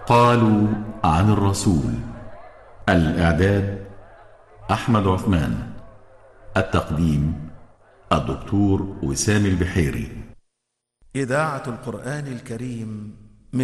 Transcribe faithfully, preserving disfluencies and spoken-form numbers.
قالوا عن الرسول. الإعداد أحمد عثمان. التقديم الدكتور وسام البحيري. إذاعة القرآن الكريم